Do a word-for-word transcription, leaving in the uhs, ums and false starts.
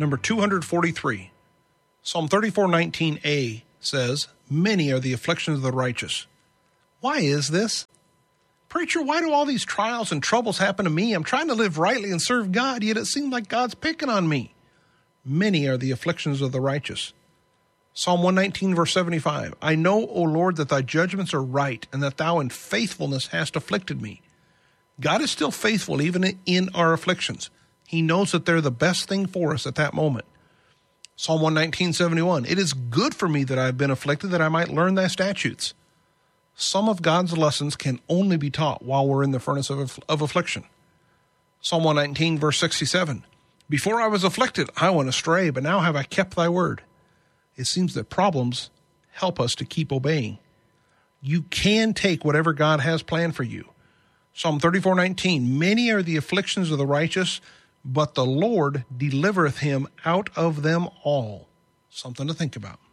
number two hundred forty-three. Psalm thirty-four nineteen a says, "Many are the afflictions of the righteous." Why is this? Preacher, why do all these trials and troubles happen to me? I'm trying to live rightly and serve God, yet it seems like God's picking on me. Many are the afflictions of the righteous. Psalm one nineteen, verse seventy-five. "I know, O Lord, that thy judgments are right, and that thou in faithfulness hast afflicted me." God is still faithful even in our afflictions. He knows that they're the best thing for us at that moment. Psalm one nineteen, seventy-one. "It is good for me that I have been afflicted, that I might learn thy statutes." Some of God's lessons can only be taught while we're in the furnace of, of affliction. Psalm one nineteen, verse sixty-seven. "Before I was afflicted, I went astray, but now have I kept thy word." It seems that problems help us to keep obeying. You can take whatever God has planned for you. Psalm thirty-four nineteen, "Many are the afflictions of the righteous, but the Lord delivereth him out of them all." Something to think about.